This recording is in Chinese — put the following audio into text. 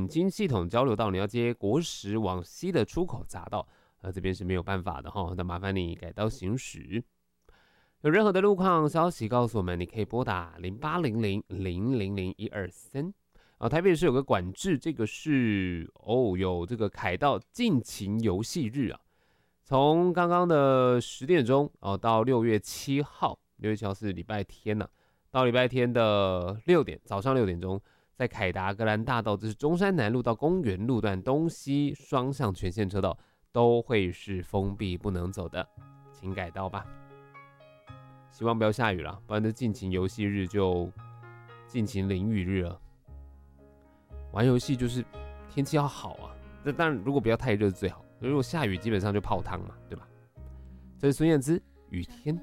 引经系统交流道，你要接国10往西的出口匝道，这边是没有办法的哈，那麻烦你改道行驶。有任何的路况消息告诉我们，你可以拨打0800000123。台北市有个管制，这个是有这个凯道尽情游戏日啊，从刚刚的10点钟到6月7号，6月7号是礼拜天呐，到礼拜天的早上6点钟，在凯达格兰大道，这是中山南路到公园路段东西双向全线车道都会是封闭不能走的，请改道吧。希望不要下雨了，不然这尽情游戏日就尽情淋雨日了。玩游戏就是天气要好啊，那当然如果不要太热是最好，如果下雨基本上就泡汤嘛，对吧？这是孙燕姿《雨天》。